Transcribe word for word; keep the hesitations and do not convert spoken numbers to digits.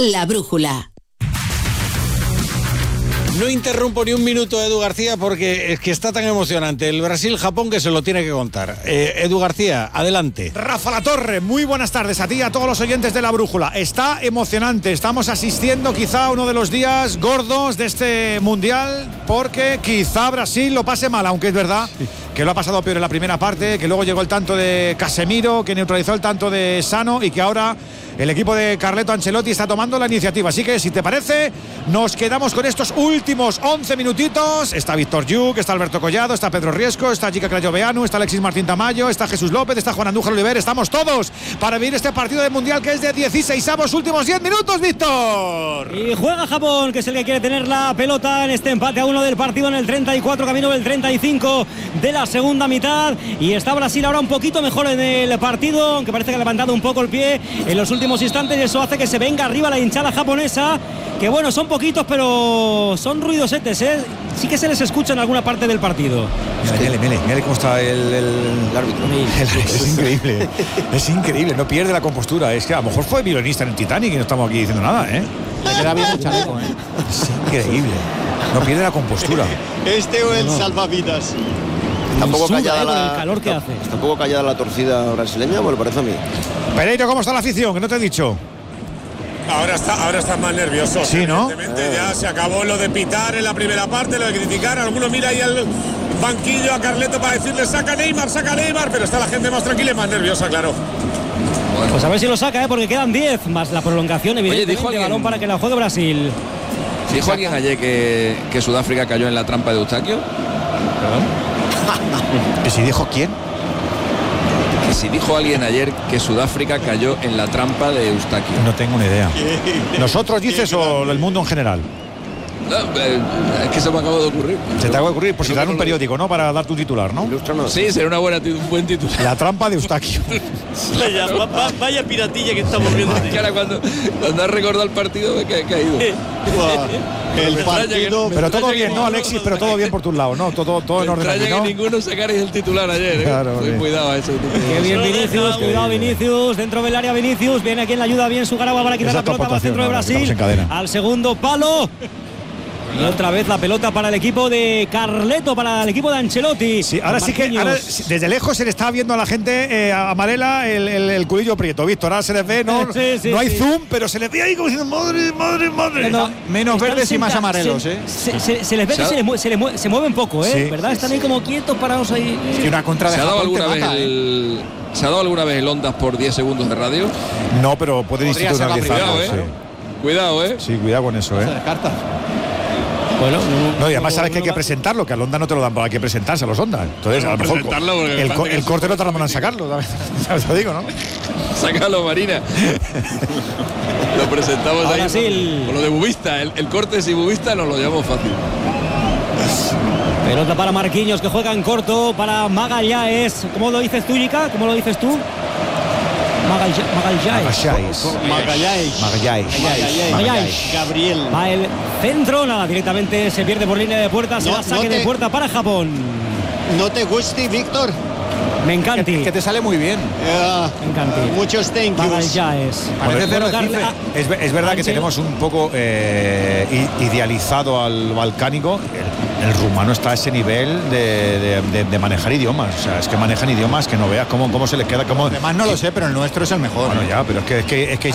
La Brújula. No interrumpo ni un minuto a Edu García porque es que está tan emocionante el Brasil-Japón que se lo tiene que contar. Eh, Edu García, adelante. Rafa Latorre, muy buenas tardes a ti y a todos los oyentes de La Brújula. Está emocionante, estamos asistiendo quizá a uno de los días gordos de este Mundial porque quizá Brasil lo pase mal, aunque es verdad que lo ha pasado peor en la primera parte, que luego llegó el tanto de Casemiro, que neutralizó el tanto de Sano y que ahora el equipo de Carleto Ancelotti está tomando la iniciativa. Así que, si te parece, nos quedamos con estos últimos once minutitos. Está Víctor Lluc, está Alberto Collado, está Pedro Riesco, está Gica Crayoveanu, está Alexis Martín Tamayo, está Jesús López, está Juan Andújar Oliver. Estamos todos para vivir este partido de Mundial que es de dieciseisavos últimos diez minutos, Víctor. Y juega Japón, que es el que quiere tener la pelota en este empate a uno del partido en el treinta y cuatro, camino del treinta y cinco de la segunda mitad. Y está Brasil ahora un poquito mejor en el partido, aunque parece que ha levantado un poco el pie en los últimos instantes, y eso hace que se venga arriba la hinchada japonesa, que bueno, son poquitos pero son ruidosetes, ¿eh? Sí que se les escucha en alguna parte del partido. Mire, mire, mire cómo está el, el, el árbitro. Es increíble, es increíble, no pierde la compostura. Es que a lo mejor fue violinista en el Titanic y no estamos aquí diciendo nada, ¿eh? Le queda bien el chaleco, ¿eh? Es increíble, no pierde la compostura. Este o el no. salvavidas. Está un poco callada la, el calor que está, hace. Está un poco callada la torcida brasileña, me lo parece a mí. Pereiro, ¿cómo está la afición? Que no te he dicho. Ahora está, ahora está más nervioso. Sí, ¿no? Evidentemente eh. ya se acabó lo de pitar en la primera parte, lo de criticar. Alguno mira ahí al banquillo a Carleto para decirle saca Neymar, saca Neymar, pero está la gente más tranquila y más nerviosa, claro. Bueno. Pues a ver si lo saca, ¿eh? Porque quedan diez más la prolongación, evidentemente. Oye, dijo alguien, balón para que la juegue Brasil. ¿Dijo saca. alguien ayer que, que Sudáfrica cayó en la trampa de Eustaquio? ¿Perdón? ¿Que si dijo quién? Que si dijo alguien ayer que Sudáfrica cayó en la trampa de Eustaquio. No tengo ni idea. ¿Nosotros dices o el mundo en general? No, eh, es que se me acaba de ocurrir. Se te acaba de ocurrir, por si dan un periódico, ¿no? Para dar tu titular, ¿no? Sí, será una buena, un buen titular. La trampa de Eustaquio. Vaya, va, vaya piratilla que estamos viendo. Es que ahora cuando, cuando has recordado el partido me he caído. El partido. Pero todo bien, ¿no, Alexis? Pero todo bien por tu lado, ¿no? Todo, todo en orden. Me extraña que ninguno sacarais el titular ayer, ¿eh? Claro, Ten cuidado a eso. Qué bien Vinicius, cuidado Vinicius, dentro del área Vinicius, viene aquí en la ayuda bien Sugaraba para quitar la pelota para el centro de Brasil. Al segundo palo. Y otra vez la pelota para el equipo de Carleto, para el equipo de Ancelotti. Sí, ahora sí que ahora, desde lejos se le está viendo a la gente eh, a Amarela el, el, el culillo prieto, Víctor. Ahora se les ve, no, sí, sí, no hay sí. zoom, pero se les ve ahí como diciendo madre, madre, madre. No, menos verdes y más amarelos, se, ¿eh? Se, se, se les ve que se, les, se, les mueve, se mueven poco, ¿eh? Sí, ¿verdad? Están ahí como quietos, parados ahí. Es que una contra de ¿Se ha dado Japón alguna vez mata, el, ¿eh? ¿Se ha dado alguna vez el Ondas por diez segundos de radio? No, pero pueden institucionalizarlo. Cuidado, ¿eh? Sí. Cuidado, ¿eh? Sí, cuidado con eso, ¿eh? Se descarta. Bueno, no, y además sabes que hay que presentarlo, que al Onda no te lo dan, hay que presentarse a los Ondas. Entonces, a lo mejor el, co el corte no te lo van a sacarlo, ¿sabes? Te digo, ¿no? Sácalo, Marina. Lo presentamos ahora ahí sí, el... con lo de Bubista. El, el corte si Bubista nos lo llevamos fácil. Pelota para Marquinhos, que juega en corto, para Magallanes. ¿Cómo lo dices tú, Ica? ¿Cómo lo dices tú? Magallanes. Magallanes. Magallanes. Magallanes. Gabriel. Va el centro, nada, directamente se pierde por línea de puerta, se no, va saque no te, de puerta para Japón. ¿No te guste, Víctor? Me encanta. Que, que te sale muy bien. Yeah. Me encanta. Muchos thank yous. Magallanes. Bueno, es, es verdad que tenemos un poco eh, idealizado al balcánico. El, el rumano está a ese nivel de, de, de, de manejar idiomas. O sea, es que manejan idiomas que no veas cómo, cómo se les queda. Cómo, además no lo sé, pero el nuestro es el mejor. Bueno, ya, pero es que, es que, es que